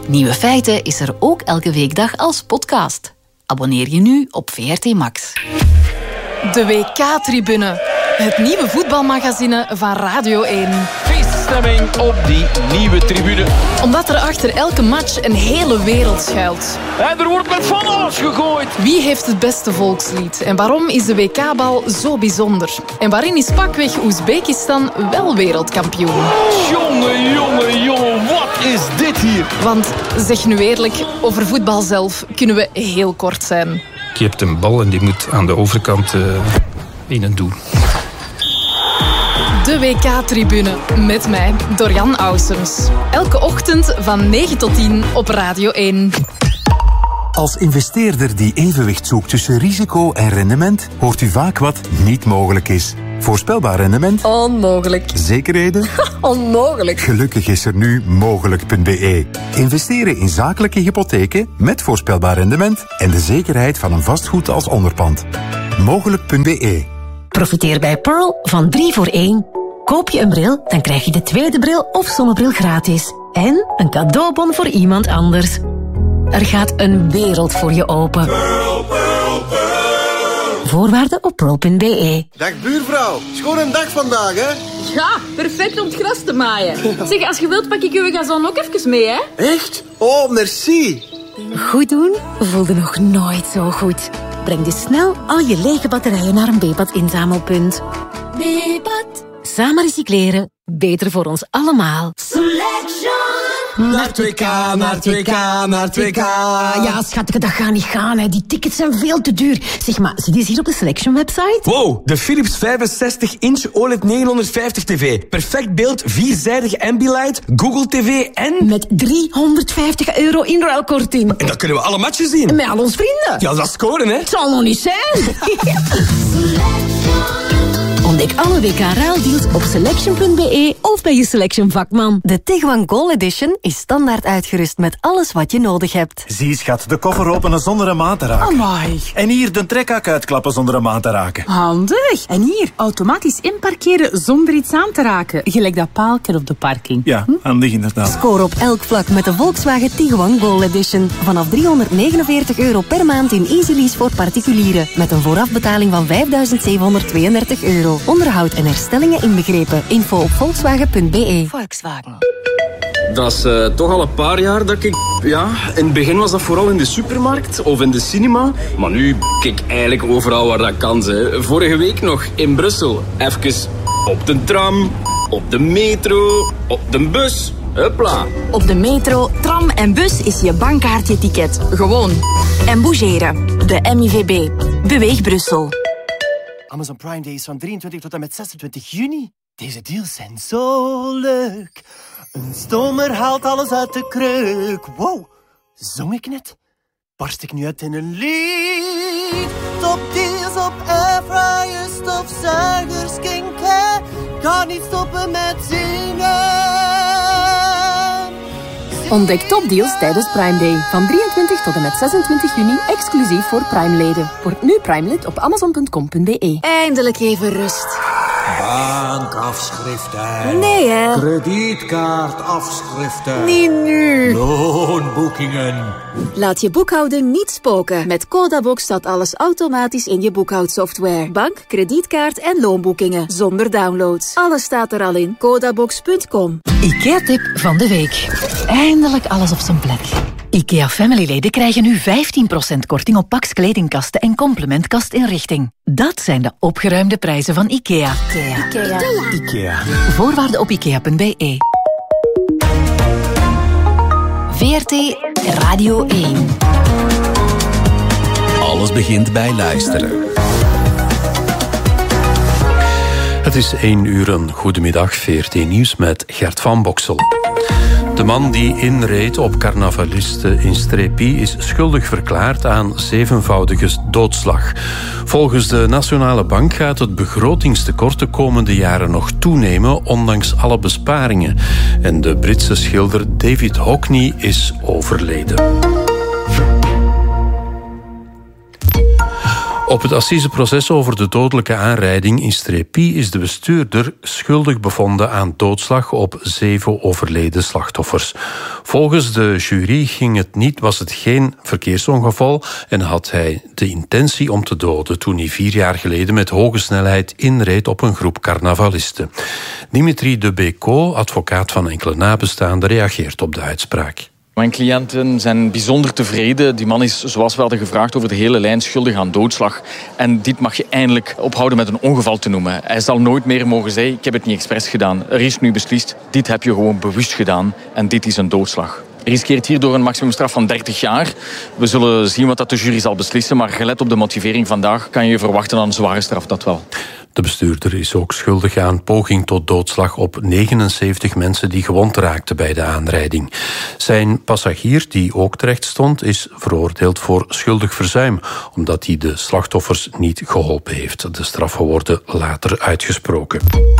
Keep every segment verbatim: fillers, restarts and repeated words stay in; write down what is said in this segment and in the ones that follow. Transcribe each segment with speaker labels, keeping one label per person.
Speaker 1: Nieuwe Feiten is er ook elke weekdag als podcast. Abonneer je nu op V R T Max.
Speaker 2: De W K-tribune. Het nieuwe voetbalmagazine van Radio één.
Speaker 3: Feeststemming op die nieuwe tribune.
Speaker 2: Omdat er achter elke match een hele wereld schuilt.
Speaker 3: En er wordt met van alles gegooid.
Speaker 2: Wie heeft het beste volkslied? En waarom is de W K-bal zo bijzonder? En waarin is pakweg Oezbekistan wel wereldkampioen?
Speaker 3: Jongen, jongen, jongen, wat is dit hier?
Speaker 2: Want, zeg nu eerlijk, over voetbal zelf kunnen we heel kort zijn.
Speaker 4: Je hebt een bal en die moet aan de overkant uh, in een doel.
Speaker 2: De W K-tribune met mij, Dorian Ausums. Elke ochtend van negen tot tien op Radio één.
Speaker 5: Als investeerder die evenwicht zoekt tussen risico en rendement, hoort u vaak wat niet mogelijk is. Voorspelbaar rendement?
Speaker 6: Onmogelijk.
Speaker 5: Zekerheden?
Speaker 6: Onmogelijk.
Speaker 5: Gelukkig is er nu mogelijk punt b e. Investeren in zakelijke hypotheken met voorspelbaar rendement en de zekerheid van een vastgoed als onderpand. mogelijk punt b e.
Speaker 7: Profiteer bij Pearl van drie voor één. Koop je een bril, dan krijg je de tweede bril of zonnebril gratis. En een cadeaubon voor iemand anders. Er gaat een wereld voor je open.
Speaker 8: Pearl, Pearl, Pearl.
Speaker 7: Voorwaarden op pearl punt b e.
Speaker 9: Dag buurvrouw, schoon een dag vandaag, hè?
Speaker 6: Ja, perfect om het gras te maaien. Zeg, als je wilt pak ik uw gazon ook even mee, hè?
Speaker 9: Echt? Oh, merci.
Speaker 7: Goed doen voelde nog nooit zo goed. Breng dus snel al je lege batterijen naar een B-pad-inzamelpunt. B-pad. Samen recycleren, beter voor ons allemaal.
Speaker 8: Selection.
Speaker 10: Naar twee K, naar twee K, naar twee K.
Speaker 7: Ja, schatje, dat gaat niet gaan. Hè. Die tickets zijn veel te duur. Zeg maar, zie je eens hier op de Selection website?
Speaker 10: Wow, de Philips vijfenzestig inch O L E D negenhonderdvijftig tv. Perfect beeld, vierzijdig Ambilight, Google T V en...
Speaker 7: Met driehonderdvijftig euro inruilkorting.
Speaker 10: En dan kunnen we alle matches zien.
Speaker 7: Met al ons vrienden.
Speaker 10: Ja, dat is scoren, hè?
Speaker 7: Het zal nog niet zijn. Ontdek alle W K-ruildeals op selection punt b e of bij je Selection vakman.
Speaker 11: De Tiguan Goal Edition is standaard uitgerust met alles wat je nodig hebt.
Speaker 12: Zie, schat, de koffer openen zonder een maat te raken.
Speaker 13: Amai.
Speaker 12: En hier de trekhak uitklappen zonder een maat te raken.
Speaker 13: Handig. En hier, automatisch inparkeren zonder iets aan te raken. Gelijk dat paaltje op de parking.
Speaker 12: Ja, handig inderdaad.
Speaker 11: Score op elk vlak met de Volkswagen Tiguan Goal Edition. Vanaf driehonderdnegenenveertig euro per maand in easy lease voor particulieren. Met een voorafbetaling van vijfduizend zevenhonderdtweeëndertig euro. Onderhoud en herstellingen inbegrepen. Info op volkswagen punt b e. Volkswagen.
Speaker 14: Dat is uh, toch al een paar jaar dat ik... Ja, in het begin was dat vooral in de supermarkt of in de cinema. Maar nu kijk ik eigenlijk overal waar dat kan. Hè. Vorige week nog in Brussel. Even op de tram, op de metro, op de bus. Hupla.
Speaker 15: Op de metro, tram en bus is je bankkaartje-ticket. Gewoon. En bougeren. De M I V B. Beweeg Brussel.
Speaker 16: Amazon Prime Days van drieëntwintig tot en met zesentwintig juni. Deze deals zijn zo leuk. Een stomer haalt alles uit de kreuk. Wow, zong ik net? Barst ik nu uit in een lied? Top deals op airfryers, stofzuigers, skincare. Kan niet stoppen met zingen.
Speaker 17: Ontdek topdeals tijdens Prime Day. Van drieëntwintig tot en met zesentwintig juni, exclusief voor Prime-leden. Word nu Prime-lid op amazon punt com punt b e.
Speaker 15: Eindelijk even rust.
Speaker 18: Bankafschriften.
Speaker 15: Nee, hè?
Speaker 18: Kredietkaartafschriften.
Speaker 15: Niet nu.
Speaker 18: Loonboekingen.
Speaker 15: Laat je boekhouden niet spoken. Met Codabox staat alles automatisch in je boekhoudsoftware. Bank, kredietkaart en loonboekingen. Zonder downloads. Alles staat er al in. Codabox punt com.
Speaker 1: IKEA-tip van de week. Eindelijk alles op zijn plek. IKEA Family-leden krijgen nu vijftien procent korting op Pax kledingkasten en complementkastinrichting. Dat zijn de opgeruimde prijzen van IKEA. IKEA.
Speaker 15: IKEA.
Speaker 12: IKEA.
Speaker 1: Voorwaarden op ikea punt b e. V R T Radio één.
Speaker 19: Alles begint bij luisteren.
Speaker 4: Het is één uur, een goedemiddag, V R T Nieuws met Gert van Boksel. De man die inreed op carnavalisten in Strépy is schuldig verklaard aan zevenvoudige doodslag. Volgens de Nationale Bank gaat het begrotingstekort de komende jaren nog toenemen, ondanks alle besparingen. En de Britse schilder David Hockney is overleden. Op het assiseproces over de dodelijke aanrijding in Strépy is de bestuurder schuldig bevonden aan doodslag op zeven overleden slachtoffers. Volgens de jury ging het niet, was het geen verkeersongeval en had hij de intentie om te doden toen hij vier jaar geleden met hoge snelheid inreed op een groep carnavalisten. Dimitri de Béco, advocaat van enkele nabestaanden, reageert op de uitspraak.
Speaker 20: Mijn cliënten zijn bijzonder tevreden. Die man is, zoals we hadden gevraagd, over de hele lijn schuldig aan doodslag. En dit mag je eindelijk ophouden met een ongeval te noemen. Hij zal nooit meer mogen zeggen, ik heb het niet expres gedaan. Er is nu beslist, dit heb je gewoon bewust gedaan en dit is een doodslag. Hij riskeert hierdoor een maximumstraf van dertig jaar. We zullen zien wat dat de jury zal beslissen, maar gelet op de motivering vandaag kan je verwachten aan een zware straf, dat wel.
Speaker 4: De bestuurder is ook schuldig aan poging tot doodslag op negenenzeventig mensen die gewond raakten bij de aanrijding. Zijn passagier, die ook terecht stond, is veroordeeld voor schuldig verzuim, omdat hij de slachtoffers niet geholpen heeft. De straffen worden later uitgesproken.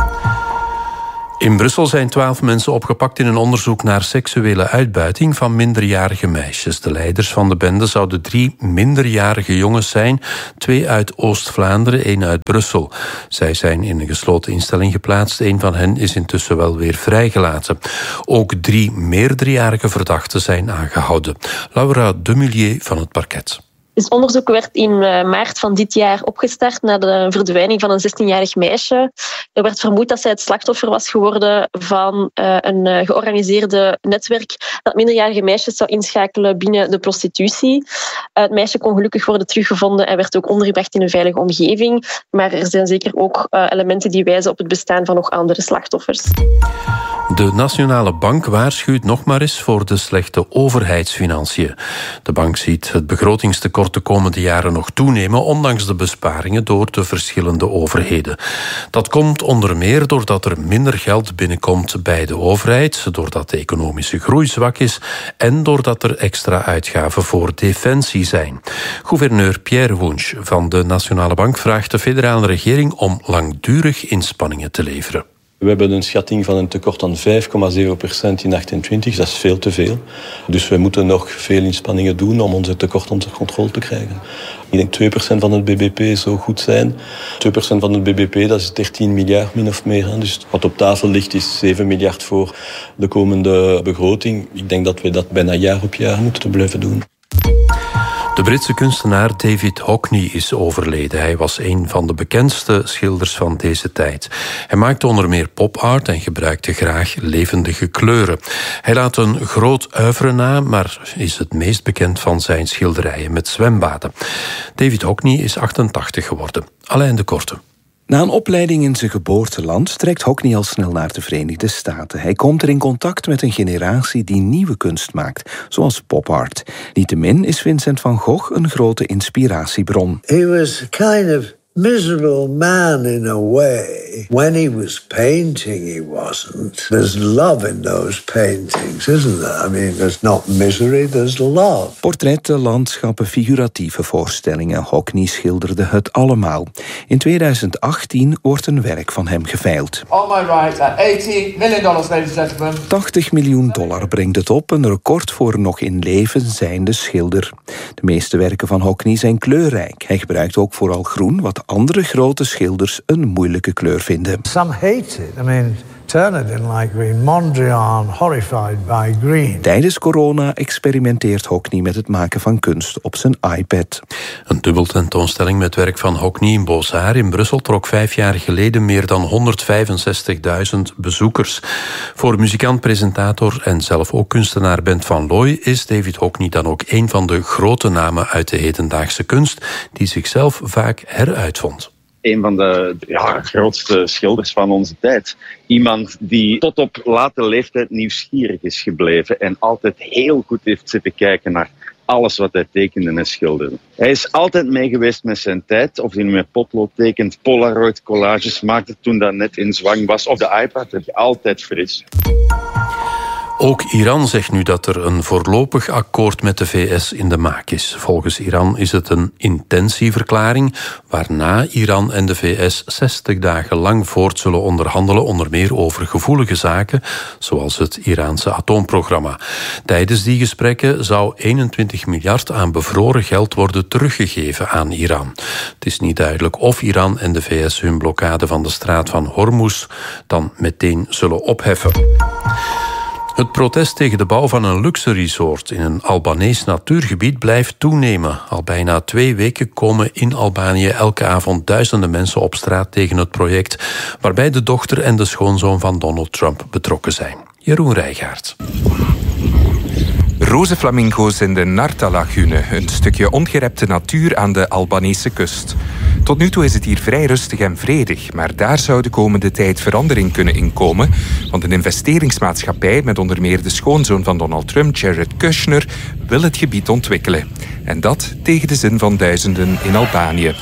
Speaker 4: In Brussel zijn twaalf mensen opgepakt in een onderzoek naar seksuele uitbuiting van minderjarige meisjes. De leiders van de bende zouden drie minderjarige jongens zijn, twee uit Oost-Vlaanderen, één uit Brussel. Zij zijn in een gesloten instelling geplaatst. Een van hen is intussen wel weer vrijgelaten. Ook drie meerderjarige verdachten zijn aangehouden. Laura Demullier van het parket.
Speaker 21: Het onderzoek werd in maart van dit jaar opgestart na de verdwijning van een zestienjarig meisje. Er werd vermoed dat zij het slachtoffer was geworden van een georganiseerde netwerk dat minderjarige meisjes zou inschakelen binnen de prostitutie. Het meisje kon gelukkig worden teruggevonden en werd ook ondergebracht in een veilige omgeving. Maar er zijn zeker ook elementen die wijzen op het bestaan van nog andere slachtoffers.
Speaker 4: De Nationale Bank waarschuwt nog maar eens voor de slechte overheidsfinanciën. De bank ziet het begrotingstekort de komende jaren nog toenemen, ondanks de besparingen door de verschillende overheden. Dat komt onder meer doordat er minder geld binnenkomt bij de overheid, doordat de economische groei zwak is en doordat er extra uitgaven voor defensie zijn. Gouverneur Pierre Wunsch van de Nationale Bank vraagt de federale regering om langdurig inspanningen te leveren.
Speaker 22: We hebben een schatting van een tekort van vijf komma zeven procent in achtentwintig. Dat is veel te veel. Dus we moeten nog veel inspanningen doen om onze tekort onder controle te krijgen. Ik denk twee procent van het B B P zou goed zijn. twee procent van het B B P, dat is dertien miljard min of meer. Dus wat op tafel ligt is zeven miljard voor de komende begroting. Ik denk dat we dat bijna jaar op jaar moeten blijven doen.
Speaker 4: De Britse kunstenaar David Hockney is overleden. Hij was een van de bekendste schilders van deze tijd. Hij maakte onder meer pop-art en gebruikte graag levendige kleuren. Hij laat een groot oeuvre na, maar is het meest bekend van zijn schilderijen met zwembaden. David Hockney is achtentachtig geworden. Alain de Korte.
Speaker 19: Na een opleiding in zijn geboorteland trekt Hockney al snel naar de Verenigde Staten. Hij komt er in contact met een generatie die nieuwe kunst maakt, zoals pop-art. Niettemin is Vincent van Gogh een grote inspiratiebron.
Speaker 23: He was a kind of miserable man in a way. When he was painting, he wasn't. There's love in those paintings, isn't there? I mean, there's not misery, there's love.
Speaker 19: Portretten, landschappen, figuratieve voorstellingen. Hockney schilderde het allemaal. In tweeduizend achttien wordt een werk van hem geveild.
Speaker 24: On my right, at eighty million dollars, ladies and gentlemen.
Speaker 19: tachtig miljoen dollar brengt het op, een record voor nog in leven zijnde schilder. De meeste werken van Hockney zijn kleurrijk. Hij gebruikt ook vooral groen, wat andere grote schilders een moeilijke kleur vinden.
Speaker 23: Some hate it. I mean, Turner didn't like green. Mondrian, horrified by green.
Speaker 19: Tijdens corona experimenteert Hockney met het maken van kunst op zijn iPad.
Speaker 4: Een dubbeltentoonstelling met werk van Hockney in Beaux-Arts in Brussel trok vijf jaar geleden meer dan honderdvijfenzestigduizend bezoekers. Voor muzikant, presentator en zelf ook kunstenaar Bent van Looy is David Hockney dan ook een van de grote namen uit de hedendaagse kunst die zichzelf vaak heruitvond.
Speaker 25: Een van de ja, grootste schilders van onze tijd. Iemand die tot op late leeftijd nieuwsgierig is gebleven en altijd heel goed heeft zitten kijken naar alles wat hij tekende en schilderde. Hij is altijd mee geweest met zijn tijd, of hij nu met potlood tekent, Polaroid collages maakte toen dat net in zwang was, of de iPad, dat je altijd fris.
Speaker 4: Ook Iran zegt nu dat er een voorlopig akkoord met de V S in de maak is. Volgens Iran is het een intentieverklaring, waarna Iran en de V S zestig dagen lang voort zullen onderhandelen, onder meer over gevoelige zaken, zoals het Iraanse atoomprogramma. Tijdens die gesprekken zou eenentwintig miljard aan bevroren geld worden teruggegeven aan Iran. Het is niet duidelijk of Iran en de V S hun blokkade van de straat van Hormuz dan meteen zullen opheffen. Het protest tegen de bouw van een luxe resort in een Albanees natuurgebied blijft toenemen. Al bijna twee weken komen in Albanië elke avond duizenden mensen op straat tegen het project, waarbij de dochter en de schoonzoon van Donald Trump betrokken zijn. Jeroen Rijgaard.
Speaker 2: Roze flamingo's in de Narta-lagune, een stukje ongerepte natuur aan de Albanese kust. Tot nu toe is het hier vrij rustig en vredig, maar daar zou de komende tijd verandering kunnen inkomen, want een investeringsmaatschappij met onder meer de schoonzoon van Donald Trump, Jared Kushner, wil het gebied ontwikkelen. En dat tegen de zin van duizenden in Albanië.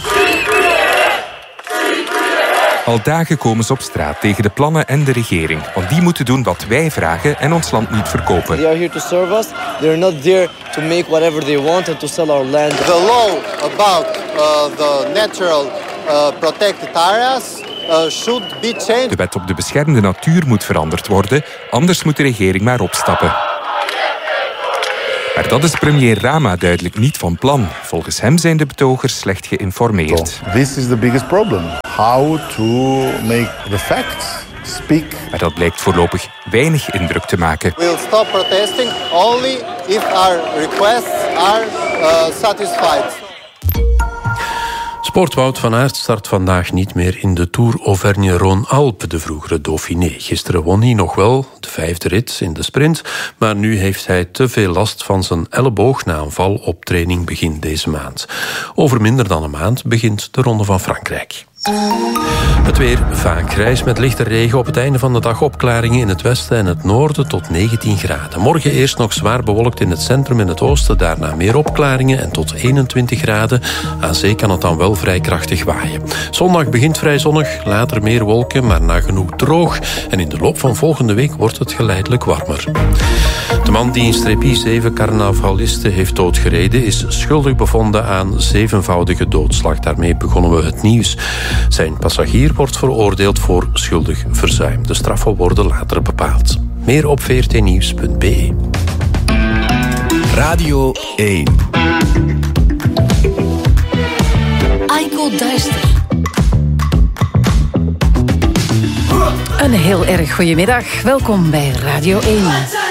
Speaker 2: Al dagen komen ze op straat tegen de plannen en de regering. Want die moeten doen wat wij vragen en ons land niet verkopen.
Speaker 3: They are here to serve us. They are not there to make whatever they want and to sell our land.
Speaker 5: The law about uh, the natural uh, protected areas uh, should be changed.
Speaker 2: De wet op de beschermde natuur moet veranderd worden, anders moet de regering maar opstappen. Maar dat is premier Rama duidelijk niet van plan. Volgens hem zijn de betogers slecht geïnformeerd.
Speaker 6: So, this is the biggest problem. How to make the facts speak.
Speaker 2: Maar dat blijkt voorlopig weinig indruk te maken.
Speaker 5: We'll stop protesting only if our requests are uh, satisfied.
Speaker 4: Sportwout van Aert start vandaag niet meer in de Tour Auvergne-Rhône-Alpes, de vroegere Dauphiné. Gisteren won hij nog wel de vijfde rit in de sprint, maar nu heeft hij te veel last van zijn elleboog na een val op training begin deze maand. Over minder dan een maand begint de Ronde van Frankrijk. Het weer vaak grijs met lichte regen. Op het einde van de dag opklaringen in het westen en het noorden tot negentien graden. Morgen eerst nog zwaar bewolkt in het centrum en het oosten. Daarna meer opklaringen en tot eenentwintig graden. Aan zee kan het dan wel vrij krachtig waaien. Zondag begint vrij zonnig, later meer wolken, maar nagenoeg droog. En in de loop van volgende week wordt het geleidelijk warmer. De man die in Strépy zeven carnavalisten heeft doodgereden is schuldig bevonden aan zevenvoudige doodslag. Daarmee begonnen we het nieuws. Zijn passagier wordt veroordeeld voor schuldig verzuim. De straffen worden later bepaald. Meer op v r t nieuws punt b e.
Speaker 9: Radio één.
Speaker 1: Aiko Duister. Een heel erg goedemiddag. Welkom bij Radio één.